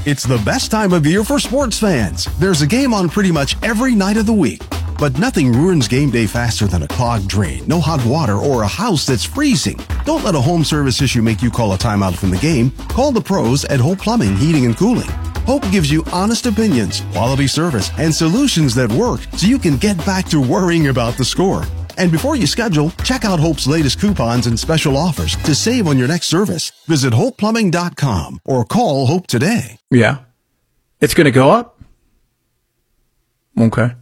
It's the best time of year for sports fans. There's a game on pretty much every night of the week. But nothing ruins game day faster than a clogged drain, no hot water, or a house that's freezing. Don't let a home service issue make you call a timeout from the game. Call the pros at Hope Plumbing, Heating, and Cooling. Hope gives you honest opinions, quality service, and solutions that work so you can get back to worrying about the score. And before you schedule, check out Hope's latest coupons and special offers to save on your next service. Visit HopePlumbing.com or call Hope today. Yeah. It's going to go up? Okay.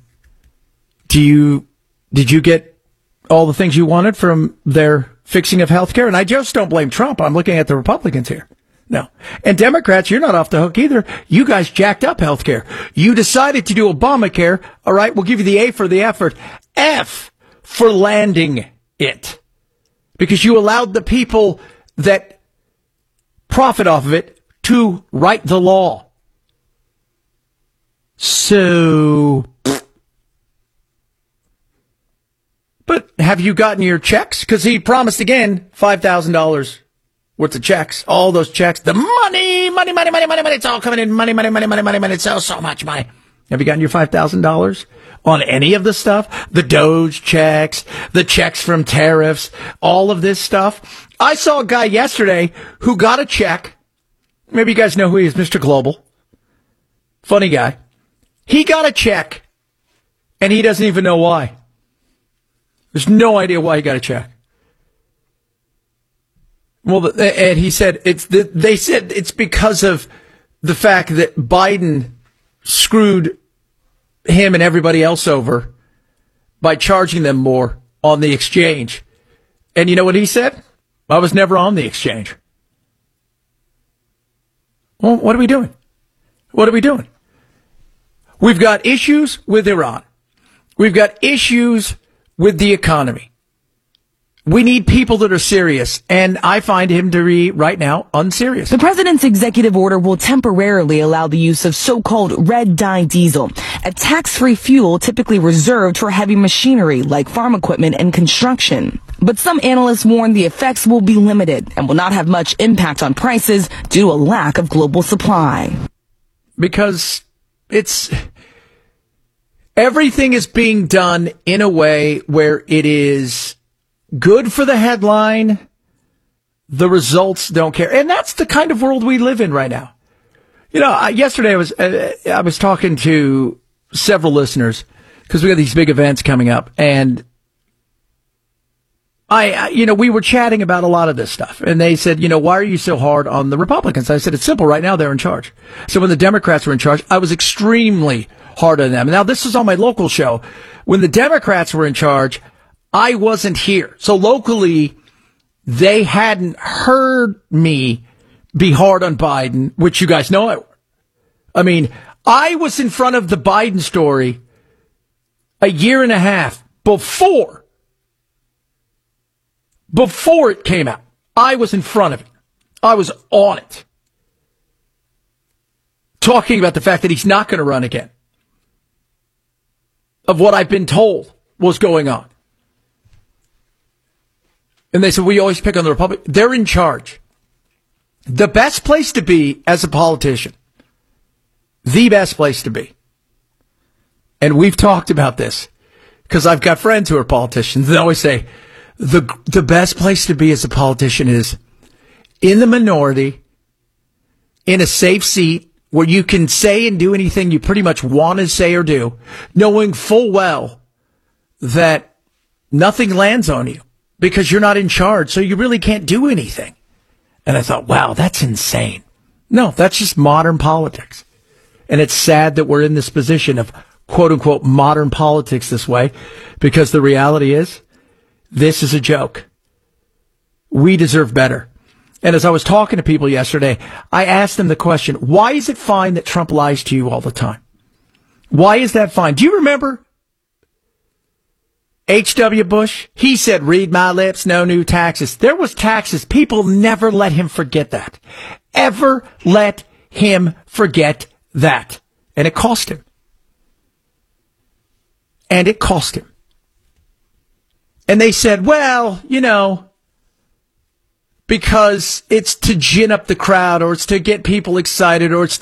Did you get all the things you wanted from their fixing of healthcare? And I just don't blame Trump. I'm looking at the Republicans here. No. And Democrats, you're not off the hook either. You guys jacked up healthcare. You decided to do Obamacare. All right, we'll give you the A for the effort. F for landing it. Because you allowed the people that profit off of it to write the law. So, but have you gotten your checks? Because he promised again $5,000 worth of checks. All those checks. The money. It's all coming in. Money. It's so much money. Have you gotten your $5,000 on any of the stuff? The Doge checks, the checks from tariffs, all of this stuff. I saw a guy yesterday who got a check. Maybe you guys know who he is, Mr. Global. Funny guy. He got a check, and he doesn't even know why. There's no idea why he got a check. Well, and he said they said it's because of the fact that Biden screwed him and everybody else over by charging them more on the exchange. And you know what he said? I was never on the exchange. Well, what are we doing? What are we doing? We've got issues with Iran. We've got issues with the economy. We need people that are serious, and I find him to be, right now, unserious. The president's executive order will temporarily allow the use of so-called red dye diesel, a tax-free fuel typically reserved for heavy machinery like farm equipment and construction. But some analysts warn the effects will be limited and will not have much impact on prices due to a lack of global supply. Because everything is being done in a way where it is good for the headline. The results don't care. And that's the kind of world we live in right now. You know, yesterday I was talking to several listeners because we got these big events coming up, and we were chatting about a lot of this stuff, and they said, why are you so hard on the Republicans? I said, it's simple. Right now, they're in charge. So when the Democrats were in charge, I was extremely hard on them. Now, this is on my local show. When the Democrats were in charge, I wasn't here. So locally, they hadn't heard me be hard on Biden, which you guys know I mean, I was in front of the Biden story a year and a half before it came out. I was in front of it. I was on it. Talking about the fact that he's not going to run again. Of what I've been told was going on. And they said, we always pick on the Republicans. They're in charge. The best place to be as a politician. The best place to be. And we've talked about this because I've got friends who are politicians. They always say, the best place to be as a politician is in the minority, in a safe seat where you can say and do anything you pretty much want to say or do, knowing full well that nothing lands on you because you're not in charge, so you really can't do anything. And I thought, wow, that's insane. No, that's just modern politics. And it's sad that we're in this position of quote-unquote modern politics this way, because the reality is, this is a joke. We deserve better. And as I was talking to people yesterday, I asked them the question, why is it fine that Trump lies to you all the time? Why is that fine? Do you remember H.W. Bush? He said, read my lips, no new taxes. There was taxes. People never let him forget that. Ever let him forget that. And it cost him. And it cost him. And they said, well, because it's to gin up the crowd, or it's to get people excited, or it's